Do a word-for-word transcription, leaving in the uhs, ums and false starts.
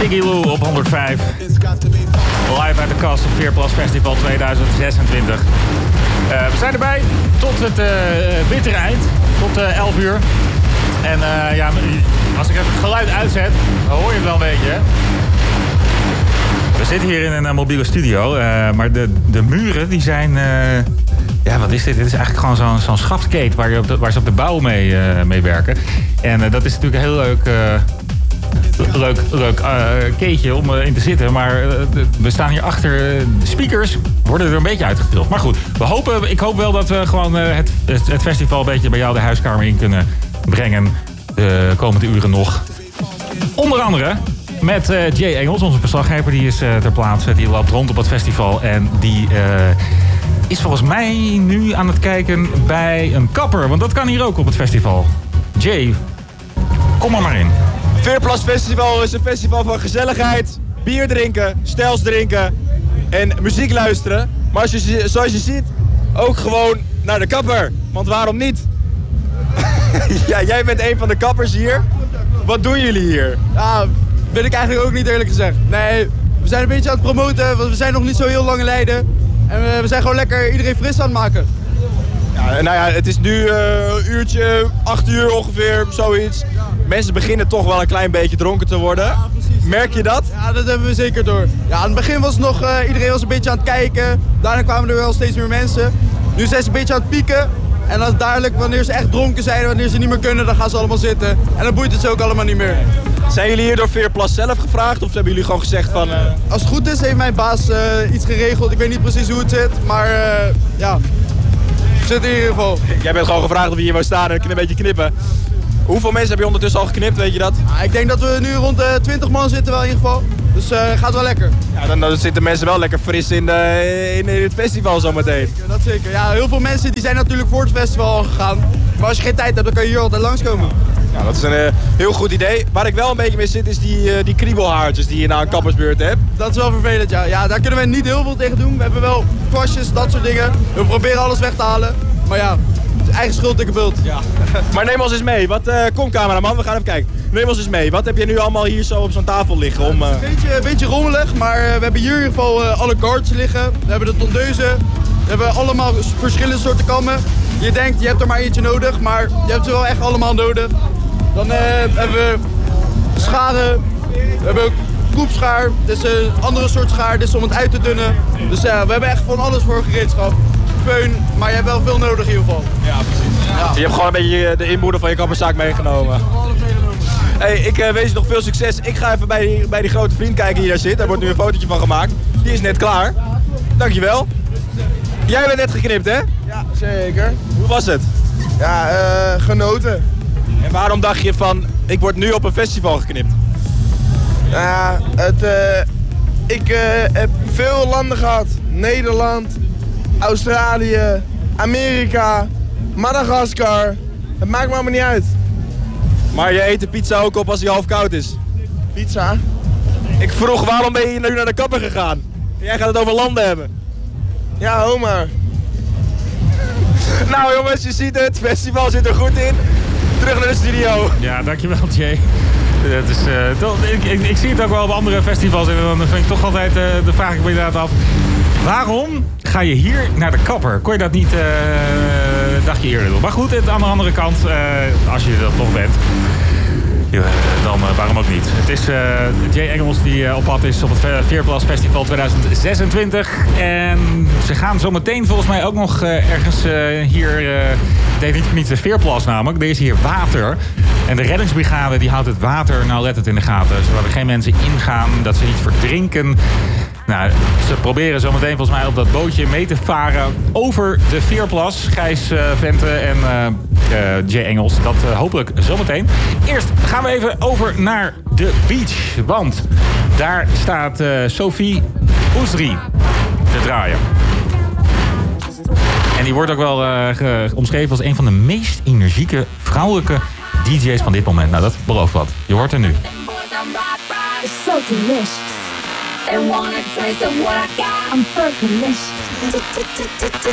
Ziggy Lou op honderdvijf. Live uit de kast op Veerplas Festival tweeduizend zesentwintig. Uh, we zijn erbij tot het uh, bittere eind. Tot uh, elf uur. En uh, ja, als ik even het geluid uitzet, dan hoor je het wel een beetje. Hè? We zitten hier in een uh, mobiele studio. Uh, maar de, de muren die zijn... Uh, ja, wat is dit? Dit is eigenlijk gewoon zo'n zo'n schaftkate waar, je op de, waar ze op de bouw mee, uh, mee werken. En uh, dat is natuurlijk een heel leuk... Uh, Leuk, leuk uh, keetje om uh, in te zitten. Maar uh, we staan hier achter. Uh, de speakers worden er een beetje uitgevuld. Maar goed, we hopen, ik hoop wel dat we gewoon uh, het, het, het festival een beetje bij jou de huiskamer in kunnen brengen. De komende uren nog. Onder andere met uh, Jay Engels, onze verslaggever. Die is uh, ter plaatse. Die loopt rond op het festival. En die uh, is volgens mij nu aan het kijken bij een kapper. Want dat kan hier ook op het festival. Jay, kom er maar in. Veerplas Festival is een festival van gezelligheid, bier drinken, stels drinken en muziek luisteren. Maar als je, zoals je ziet, ook gewoon naar de kapper. Want waarom niet? Ja, jij bent een van de kappers hier. Wat doen jullie hier? Ja, weet ik eigenlijk ook niet eerlijk gezegd. Nee, we zijn een beetje aan het promoten, want we zijn nog niet zo heel lang in Leiden. En we, we zijn gewoon lekker iedereen fris aan het maken. Ja, nou ja, het is nu uh, een uurtje, acht uur ongeveer, zoiets. Mensen beginnen toch wel een klein beetje dronken te worden. Ja, merk je dat? Ja, dat hebben we zeker door. Ja, aan het begin was het nog, uh, iedereen was een beetje aan het kijken. Daarna kwamen er wel steeds meer mensen. Nu zijn ze een beetje aan het pieken. En dan dadelijk, wanneer ze echt dronken zijn, wanneer ze niet meer kunnen, dan gaan ze allemaal zitten. En dan boeit het ze ook allemaal niet meer. Zijn jullie hier door Veerplas zelf gevraagd of hebben jullie gewoon gezegd van... Uh... Als het goed is, heeft mijn baas uh, iets geregeld. Ik weet niet precies hoe het zit, maar uh, ja, we zitten in ieder geval. Jij bent gewoon gevraagd of je hier wou staan en een beetje knippen. Hoeveel mensen heb je ondertussen al geknipt, weet je dat? Ja, ik denk dat we nu rond de twintig man zitten wel in ieder geval. Dus uh, gaat wel lekker. Ja, dan, dan zitten mensen wel lekker fris in, de, in, in het festival zometeen. Zeker, dat zeker. Ja, heel veel mensen die zijn natuurlijk voor het festival al gegaan. Maar als je geen tijd hebt, dan kan je hier altijd langskomen. Ja, dat is een uh, heel goed idee. Waar ik wel een beetje mee zit, is die, uh, die kriebelhaartjes die je na een kappersbeurt hebt. Dat is wel vervelend, ja. Ja, daar kunnen we niet heel veel tegen doen. We hebben wel kwastjes, dat soort dingen. We proberen alles weg te halen. Maar ja, het is eigen schuld, dikke bult. Ja. Maar neem ons eens mee. Wat, uh, kom cameraman, we gaan even kijken. Neem ons eens mee. Wat heb je nu allemaal hier zo op zo'n tafel liggen? Om, uh... Het is een beetje, een beetje rommelig, maar uh, we hebben hier in ieder geval uh, alle guards liggen. We hebben de tondeuzen. We hebben allemaal verschillende soorten kammen. Je denkt, je hebt er maar eentje nodig, maar je hebt ze wel echt allemaal nodig. Dan uh, hebben we scharen. We hebben ook kroepschaar. Dit is een andere soort schaar. Dit is om het uit te dunnen. Dus uh, we hebben echt van alles voor gereedschap. Peun, maar je hebt wel veel nodig in ieder geval. Ja, precies. Ja. Je hebt gewoon een beetje de inboedel van je kapperszaak meegenomen. Hey, ik uh, wens je nog veel succes. Ik ga even bij die, bij die grote vriend kijken die daar zit. Daar wordt nu een fotootje van gemaakt. Die is net klaar. Dankjewel. Jij bent net geknipt, hè? Ja, zeker. Hoe was het? Ja, uh, genoten. En waarom dacht je van, ik word nu op een festival geknipt? Ja, het, uh, ik uh, heb veel landen gehad. Nederland, Australië, Amerika, Madagaskar. Het maakt me allemaal niet uit. Maar je eet de pizza ook op als die half koud is. Pizza? Ik vroeg, waarom ben je nu naar de kapper gegaan? Jij gaat het over landen hebben. Ja, Homer. Nou jongens, je ziet het. Het festival zit er goed in. Terug naar de studio. Ja, dankjewel Jay. Het is, uh, toch, ik, ik, ik zie het ook wel op andere festivals en dan vind ik toch altijd, uh, de vraag ik me inderdaad af. Waarom ga je hier naar de kapper? Kon je dat niet, uh, dacht je eerder doen? Maar goed, aan de andere kant, uh, als je dat toch bent, ja, dan uh, waarom ook niet. Het is uh, Jay Engels die uh, op pad is op het Veerplas Festival tweeduizend zesentwintig. En ze gaan zo meteen volgens mij ook nog uh, ergens uh, hier, uh, het heet niet voor niets de Veerplas namelijk, er is hier water. En de reddingsbrigade die houdt het water nauwlettend in de gaten. Zodat er geen mensen ingaan, dat ze niet verdrinken. Nou, ze proberen zometeen volgens mij op dat bootje mee te varen over de Veerplas. Gijs uh, Vente en uh, uh, Jay Engels. Dat uh, hopelijk zometeen. Eerst gaan we even over naar de beach. Want daar staat uh, Sophie Oesri te draaien. En die wordt ook wel uh, ge- omschreven als een van de meest energieke vrouwelijke D J's van dit moment. Nou, dat belooft wat. Je hoort er nu. It's so delicious. They wanna taste of what I got. I'm Fergalicious.